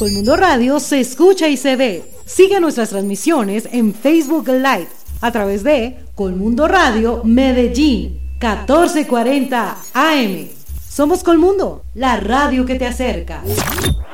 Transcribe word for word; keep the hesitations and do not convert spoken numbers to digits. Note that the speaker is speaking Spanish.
Colmundo Radio se escucha y se ve. Sigue nuestras transmisiones en Facebook Live a través de Colmundo Radio Medellín, catorce cuarenta A M. Somos Colmundo, la radio que te acerca.